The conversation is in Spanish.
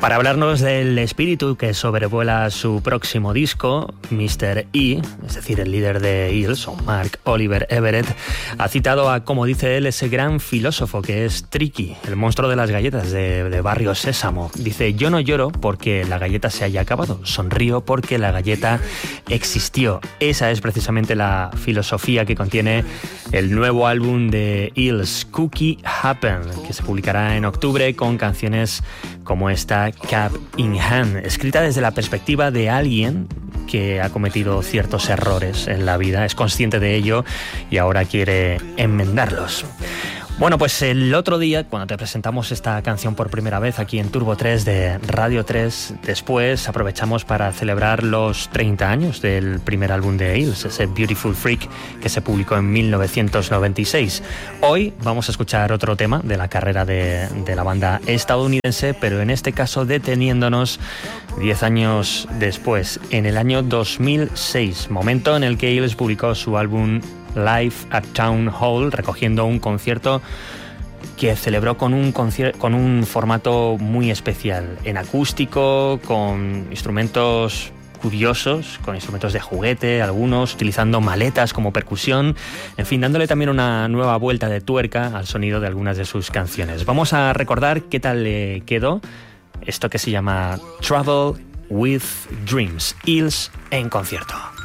Para hablarnos del espíritu que sobrevuela su próximo disco, Mr. E, es decir, el líder de Eels, o Mark Oliver Everett, ha citado a, como dice él, ese gran filósofo que es Tricky, el monstruo de las galletas de Barrio Sésamo. Dice: yo no lloro porque la galleta se haya acabado, sonrío porque la galleta existió. Esa es precisamente la filosofía que contiene el nuevo álbum de Eels, Cookie Happen, que se publicará en octubre con canciones como esta Cap in Hand, escrita desde la perspectiva de alguien que ha cometido ciertos errores en la vida, es consciente de ello y ahora quiere enmendarlos. Bueno, pues el otro día, cuando te presentamos esta canción por primera vez aquí en Turbo 3 de Radio 3, después aprovechamos para celebrar los 30 años del primer álbum de Eels, ese Beautiful Freak que se publicó en 1996. Hoy vamos a escuchar otro tema de la carrera de la banda estadounidense, pero en este caso deteniéndonos 10 años después, en el año 2006, momento en el que Eels publicó su álbum Live at Town Hall, recogiendo un concierto que celebró con un formato muy especial, en acústico, con instrumentos curiosos, con instrumentos de juguete, algunos utilizando maletas como percusión, en fin, dándole también una nueva vuelta de tuerca al sonido de algunas de sus canciones. Vamos a recordar qué tal le quedó esto que se llama Travel with Dreams, Eels en concierto.